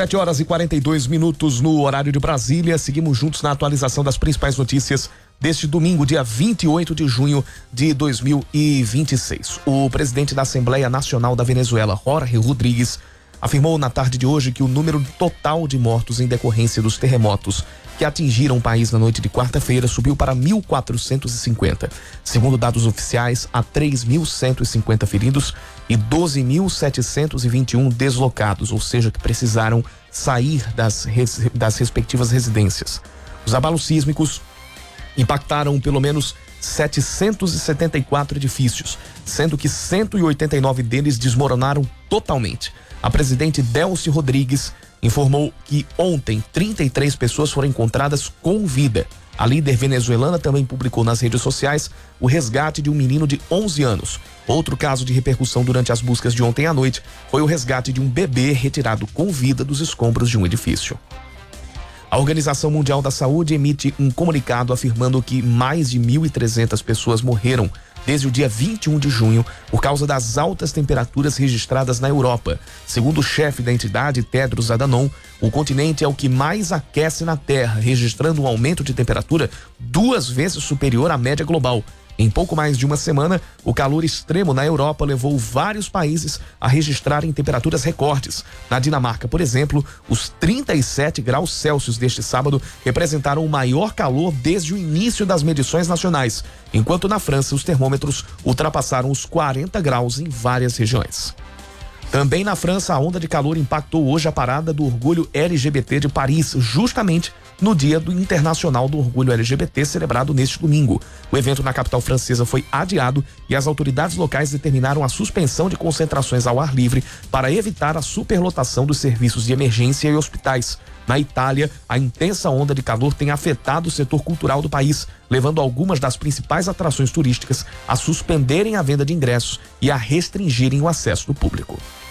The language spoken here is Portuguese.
7h42 no horário de Brasília. Seguimos juntos na atualização das principais notícias deste domingo, dia 28 de junho de 2026. O presidente da Assembleia Nacional da Venezuela, Jorge Rodrigues, afirmou na tarde de hoje que o número total de mortos em decorrência dos terremotos que atingiram o país na noite de quarta-feira subiu para 1.450. Segundo dados oficiais, há 3.150 feridos e 12.721 deslocados, ou seja, que precisaram sair das respectivas residências. Os abalos sísmicos impactaram pelo menos 774 edifícios, sendo que 189 deles desmoronaram totalmente. A presidente Delcy Rodrigues informou que ontem 33 pessoas foram encontradas com vida. A líder venezuelana também publicou nas redes sociais o resgate de um menino de 11 anos. Outro caso de repercussão durante as buscas de ontem à noite foi o resgate de um bebê retirado com vida dos escombros de um edifício. A Organização Mundial da Saúde emite um comunicado afirmando que mais de 1.300 pessoas morreram desde o dia 21 de junho por causa das altas temperaturas registradas na Europa. Segundo o chefe da entidade, Tedros Adhanom, o continente é o que mais aquece na Terra, registrando um aumento de temperatura 2 vezes superior à média global. Em pouco mais de uma semana, o calor extremo na Europa levou vários países a registrarem temperaturas recordes. Na Dinamarca, por exemplo, os 37 graus Celsius deste sábado representaram o maior calor desde o início das medições nacionais, enquanto na França os termômetros ultrapassaram os 40 graus em várias regiões. Também na França, a onda de calor impactou hoje a parada do orgulho LGBT de Paris, justamente no Dia do Internacional do Orgulho LGBT, celebrado neste domingo. O evento na capital francesa foi adiado e as autoridades locais determinaram a suspensão de concentrações ao ar livre para evitar a superlotação dos serviços de emergência e hospitais. Na Itália, a intensa onda de calor tem afetado o setor cultural do país, levando algumas das principais atrações turísticas a suspenderem a venda de ingressos e a restringirem o acesso do público.